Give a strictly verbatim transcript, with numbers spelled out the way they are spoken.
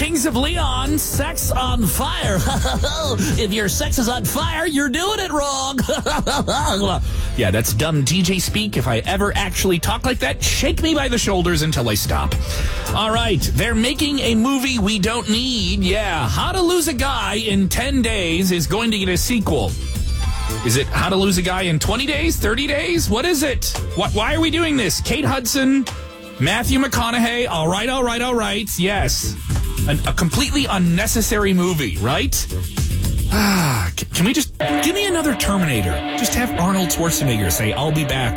Kings of Leon, sex on fire. If your sex is on fire, you're doing it wrong. Yeah, that's dumb D J speak. If I ever actually talk like that, shake me by the shoulders until I stop. All right, they're making a movie we don't need. Yeah, How to Lose a Guy in ten days is going to get a sequel. Is it How to Lose a Guy in twenty days, thirty days? What is it? What, why are we doing this? Kate Hudson, Matthew McConaughey. All right, all right, all right. Yes. An, a completely unnecessary movie, right? Ah, can we just give me another Terminator? Just have Arnold Schwarzenegger say, "I'll be back."